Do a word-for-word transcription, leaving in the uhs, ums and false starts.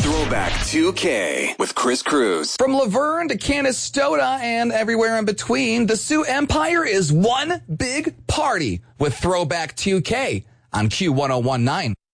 Throwback two K with Chris Cruz. From Laverne to Canastota and everywhere in between, the Sioux Empire is one big party with Throwback two K on Q one oh one nine.